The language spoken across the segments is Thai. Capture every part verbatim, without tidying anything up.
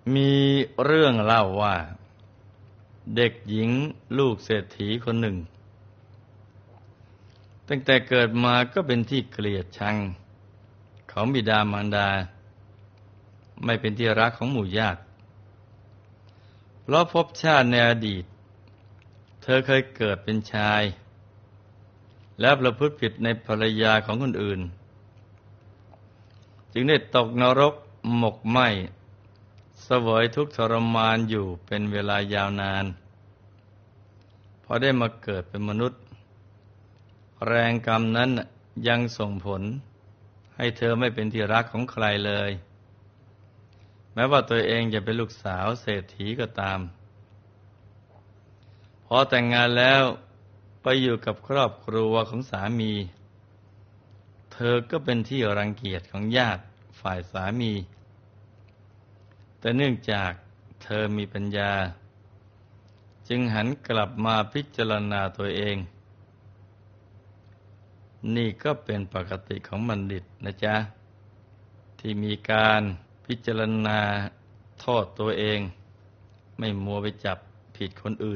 มีเรื่องเล่าว่าเด็กหญิงลูกเศรษฐีคนหนึ่งตั้งแต่เกิดมาก็เป็นที่เกลียดชังของบิดามารดาไม่เป็นที่รักของหมู่ญาติเพราะภพชาติในอดีตเธอเคยเกิดเป็นชายและประพฤติผิดในภรรยาของคนอื่นจึงได้ตกนรกหมกไหม้เสวยทุกข์ทรมานอยู่เป็นเวลายาวนานพอได้มาเกิดเป็นมนุษย์แรงกรรมนั้นยังส่งผลให้เธอไม่เป็นที่รักของใครเลยแม้ว่าตัวเองจะเป็นลูกสาวเศรษฐีก็ตามพอแต่งงานแล้วไปอยู่กับครอบครัวของสามีเธอก็เป็นที่รังเกียจของญาติฝ่ายสามีแต่เนื่องจากเธอมีปัญญาจึงหันกลับมาพิจารณาตัวเองนี่ก็เป็นปกติของบัณฑิตนะจ๊ะที่มีการพิจารณาโทษตัวเองไม่มัวไปจับผิดคนอื่น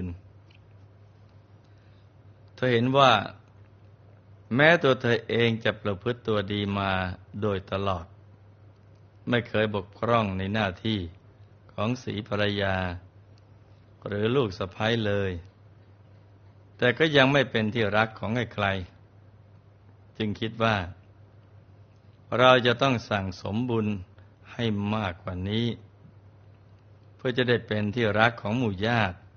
เธอเห็นว่าแม้ตัวเธอเองจะประพฤติตัวดีมาโดยตลอดไม่เคยบกพร่องในหน้าที่ของศรีภรรยาหรือลูกสะใภ้เลยแต่ก็ยังไม่เป็นที่รักของใครๆจึงคิดว่าเราจะต้องสั่งสมบุญให้มากกว่านี้เพื่อจะได้เป็นที่รักของหมู่ญาติ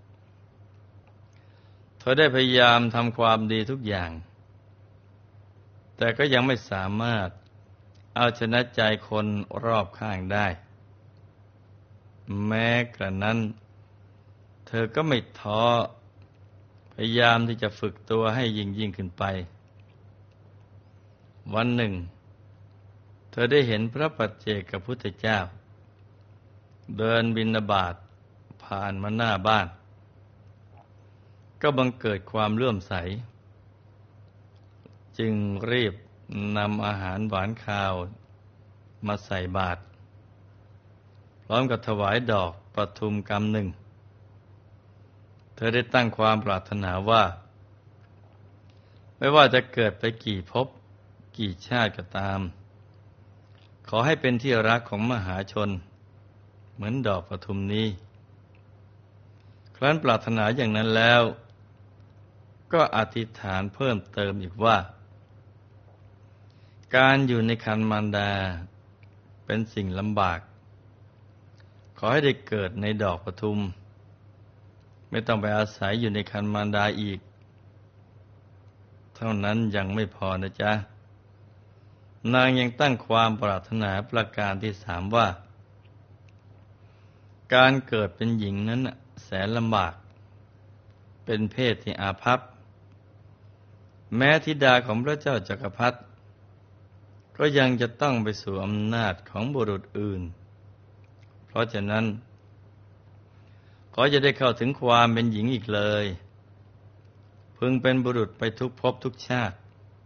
เธอได้พยายามทำความดีทุกอย่างแต่ก็ยังไม่สามารถเอาชนะใจคนรอบข้างได้แม้กระนั้นเธอก็ไม่ท้อพยายามที่จะฝึกตัวให้ยิ่งยิ่งขึ้นไปวันหนึ่งเธอได้เห็นพระปัจเจกพุทธเจ้าเดินบิณฑบาตผ่านมาหน้าบ้านก็บังเกิดความเลื่อมใสจึงรีบนำอาหารหวานคาวมาใส่บาตรพร้อมกับถวายดอกประทุมกำหนึ่งเธอได้ตั้งความปรารถนาว่าไม่ว่าจะเกิดไปกี่ภพกี่ชาติก็ตามขอให้เป็นที่รักของมหาชนเหมือนดอกประทุมนี้ครั้นปรารถนาอย่างนั้นแล้วก็อธิษฐานเพิ่มเติมอีกว่าการอยู่ในครรภ์มารดาเป็นสิ่งลำบากขอให้ได้เกิดในดอกประทุมไม่ต้องไปอาศัยอยู่ในครรภ์มารดาอีกเท่านั้นยังไม่พอนะจ๊ะนางยังตั้งความปรารถนาประการที่สามว่าการเกิดเป็นหญิงนั้นแสนลำบากเป็นเพศที่อาภัพแม้ธิดาของพระเจ้าจักรพรรดิก็ยังจะต้องไปสู่อำนาจของบุรุษอื่นเพราะฉะนั้นขอจะได้เข้าถึงความเป็นหญิงอีกเลยพึงเป็นบุรุษไปทุกภพทุกชาติ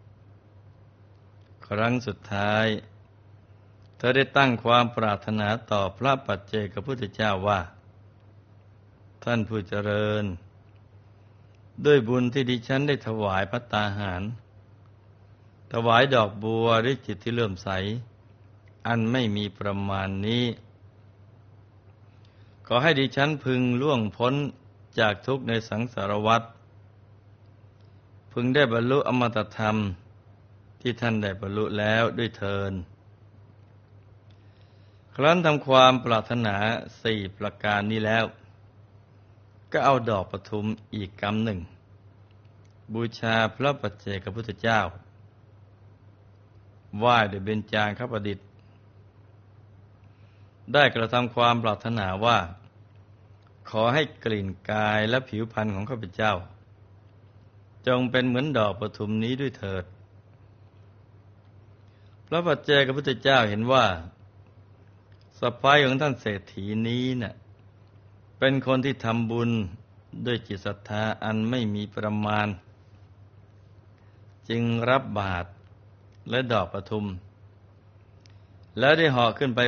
ครั้งสุดท้ายเธอได้ตั้งความปรารถนาต่อพระปัจเจกพุทธเจ้าว่าท่านผู้เจริญด้วยบุญที่ดิฉันได้ถวายภัตตาหารถวายดอกบัวด้วยจิตที่เลื่อมใสอันไม่มีประมาณนี้ขอให้ดิฉันพึงล่วงพ้นจากทุกข์ในสังสารวัฏพึงได้บรรลุอมตะธรรมที่ท่านได้บรรลุแล้วด้วยเทินครั้นทำความปรารถนาสี่ประการนี้แล้วก็เอาดอกประทุมอีกกำหนึ่งบูชาพระปัจเจกพุทธเจ้าไหว้ด้วยเบญจางคประดิษฐ์ได้กระทำความปรารถนาว่าขอให้กลิ่นกายและผิวพรรณของข้าพเจ้าจงเป็นเหมือนดอกประทุมนี้ด้วยเถิดพระปัจเจกพุทธเจ้าเห็นว่าสะใภ้ของท่านเศรษฐีนี้น่ะเป็นคนที่ทำบุญด้วยจิตศรัทธาอันไม่มีประมาณจึงรับบาตรและดอกประทุมแล้วได้เหาะขึ้นไป